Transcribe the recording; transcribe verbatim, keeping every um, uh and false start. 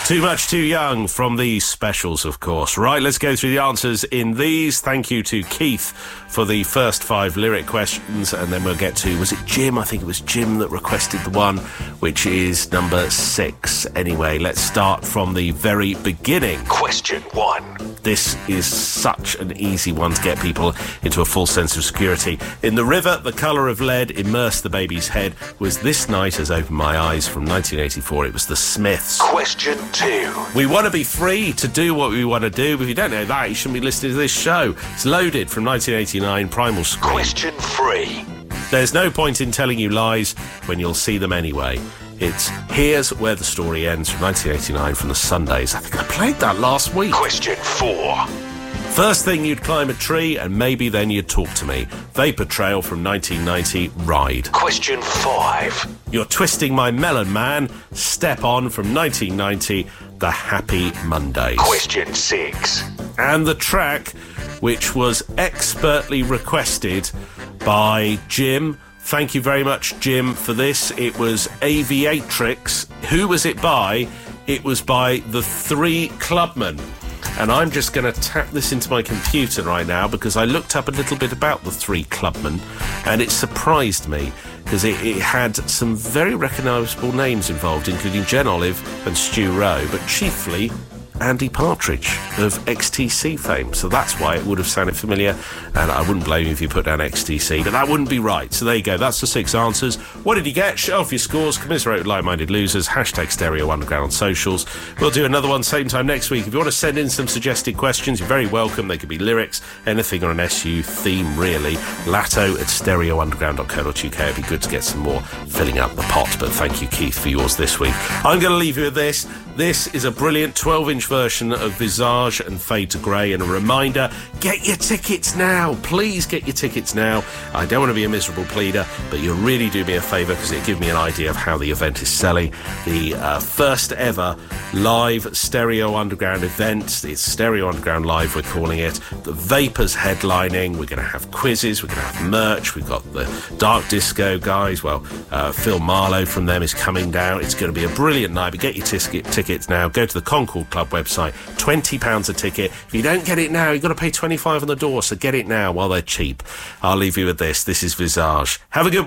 Too Much Too Young from the Specials, of course. Right, let's go through the answers in these. Thank you to Keith for the first five lyric questions, and then we'll get to, was it Jim? I think it was Jim that requested the one, which is number six. Anyway, let's start from the very beginning. Question one. This is such an easy one to get people into a full sense of security. In the river, the colour of lead immersed the baby's head. Was This Night Has Opened My Eyes from nineteen eighty-four. It was the Smiths. Question two. We want to be free to do what we want to do, but if you don't know that, you shouldn't be listening to this show. It's Loaded from nineteen eighty-nine, Primal Scream. Question three. There's no point in telling you lies when you'll see them anyway. It's Here's Where the Story Ends from nineteen eighty-nine from the Sundays. I think I played that last week. Question four. First thing you'd climb a tree and maybe then you'd talk to me. Vapor Trail from nineteen ninety, Ride. Question five. You're Twisting My Melon Man, Step On from nineteen ninety, The Happy Mondays. Question six. And the track, which was expertly requested by Jim. Thank you very much, Jim, for this. It was Aviatrix. Who was it by? It was by the Three Clubmen. And I'm just going to tap this into my computer right now because I looked up a little bit about the Three Clubmen and it surprised me because it, it had some very recognisable names involved, including Jen Olive and Stu Rowe, but chiefly Andy Partridge of X T C fame. So that's why it would have sounded familiar, and I wouldn't blame you if you put down X T C, but that wouldn't be right. So there you go, that's the six answers. What did you get? Show off your scores, commiserate with like-minded losers, hashtag Stereo Underground on socials. We'll do another one same time next week. If you want to send in some suggested questions, you're very welcome. They could be lyrics, anything on an S U theme, really. Latto at stereo underground dot co dot uk. It'd be good to get some more filling up the pot, but thank you, Keith, for yours this week. I'm going to leave you with this. This is a brilliant twelve-inch version of Visage and Fade to Grey, and a reminder, get your tickets now. Please get your tickets now. I don't want to be a miserable pleader, but you really do me a favour because it'll give me an idea of how the event is selling. The uh, first ever live Stereo Underground event. It's Stereo Underground Live, we're calling it. The Vapors headlining. We're going to have quizzes. We're going to have merch. We've got the Dark Disco guys. Well, uh, Phil Marlowe from them is coming down. It's going to be a brilliant night, but get your ticket tickets now. Go to the Concord Club website. twenty pounds a ticket. If you don't get it now, you've got to pay twenty-five on the door, so get it now while they're cheap. I'll leave you with this. This is Visage. Have a good